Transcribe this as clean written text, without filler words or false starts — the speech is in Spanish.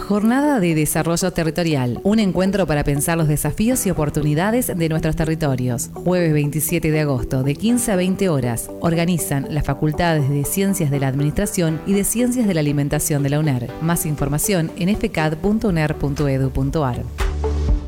Jornada de Desarrollo Territorial, un encuentro para pensar los desafíos y oportunidades de nuestros territorios. Jueves 27 de agosto, de 15 a 20 horas. Organizan las Facultades de Ciencias de la Administración y de Ciencias de la Alimentación de la UNER. Más información en fcad.uner.edu.ar.